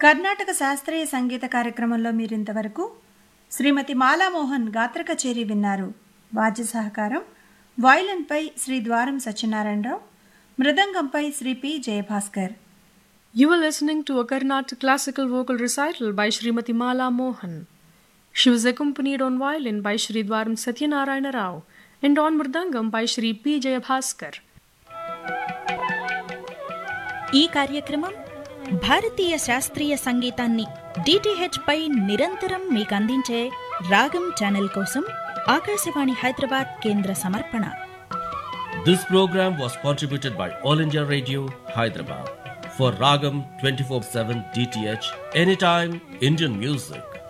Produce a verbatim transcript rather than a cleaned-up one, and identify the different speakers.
Speaker 1: కర్ణాటక శాస్త్రీయ సంగీత కార్యక్రమంలో మీరింతవరకు శ్రీమతి మాలామోహన్ గాత్ర కచేరీ విన్నారు. వాద్య సహకారం వయలిన్పై శ్రీ ద్వారం Satyanarayana Rao, మృదంగంపై Shri P Jayabhaskar.
Speaker 2: You were listening to a Carnatic classical vocal recital by Srimati Mala Mohan. She was accompanied on violin by Shri Dwaram Satyanarayana Rao and on mridangam by Shri P. Jayabhaskar.
Speaker 3: ఈ కార్యక్రమం భారతీయ శాస్త్రీయ సంగీతాన్ని DTH పై నిరంతరం మీకు అందించే రాగం channel కోసం ఆకాశవాణి హైదరాబాద్ కేంద్ర సమర్పణ.
Speaker 4: This program was contributed by All India Radio, Hyderabad. For Ragam twenty-four seven D T H, anytime Indian music.